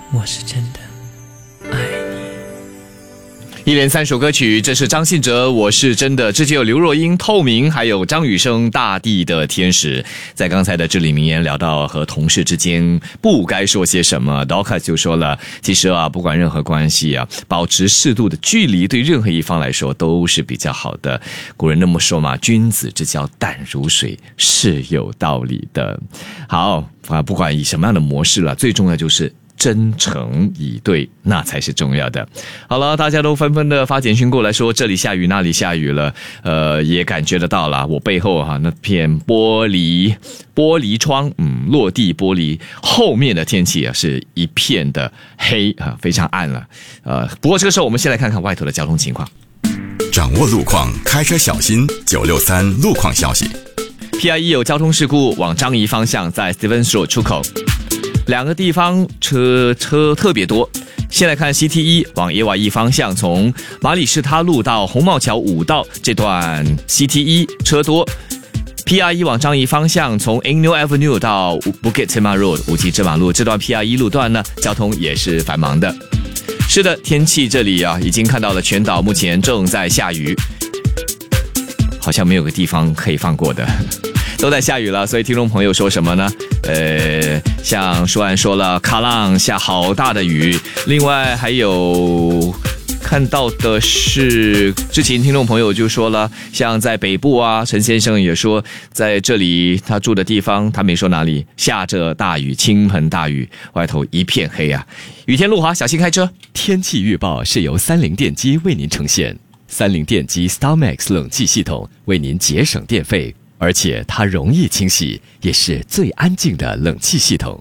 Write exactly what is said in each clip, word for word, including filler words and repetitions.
我是真的爱你。 一连三首歌曲，这是张信哲《我是真的》，之前有刘若英《透明》，还有张雨生《大地的天使》。在刚才的至理名言聊到和同事之间不该说些什么 Doka 就说了，其实啊，不管任何关系啊，保持适度的距离对任何一方来说都是比较好的。古人那么说嘛，君子之交淡如水，是有道理的。好啊，不管以什么样的模式了，最重要就是真诚以对，那才是重要的。好了，大家都纷纷的发简讯过来说这里下雨那里下雨了，呃，也感觉得到了，我背后哈、啊、那片玻璃玻璃窗，嗯，落地玻璃后面的天气啊是一片的黑啊，非常暗了。呃，不过这个时候我们先来看看外头的交通情况。 掌握路况，开车小心。九六三路况消息 ，P I 一有交通事故，往张仪方向在 Stevens Road 出口。两个地方车车特别多。先来看 C T 一 往 A Y E 方向，从马里士他路到红帽桥五道这段 C T 一 车多。P R 一 往张仪方向，从 Angel Avenue 到 Bukit Timah Road 五级芝马路这段 P R 一 路段呢，交通也是繁忙的。是的，天气这里啊，已经看到了全岛目前正在下雨，好像没有个地方可以放过的。都在下雨了，所以听众朋友说什么呢？呃，像舒安说了，卡浪下好大的雨。另外还有看到的是，之前听众朋友就说了，像在北部啊，陈先生也说，在这里他住的地方，他没说哪里，下着大雨，倾盆大雨，外头一片黑啊。雨天路滑，小心开车。 天气预报是由三菱电机为您呈现，三菱电机 StarMax 冷气系统为您节省电费。而且它容易清洗，也是最安静的冷气系统。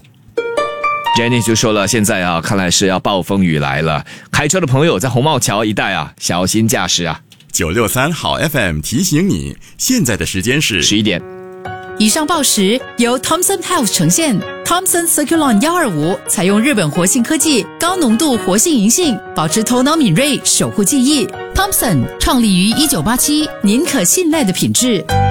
Jenny 就说了，现在啊，看来是要暴风雨来了，开车的朋友在红帽桥一带啊，小心驾驶啊。 九六三好 F M 提醒你，现在的时间是十一点。 以上报时由 Thomson Health 呈现 ，Thomson Circulon 一二五采用日本活性科技，高浓度活性银杏，保持头脑敏锐，守护记忆。Thomson 创立于一九八七，您可信赖的品质。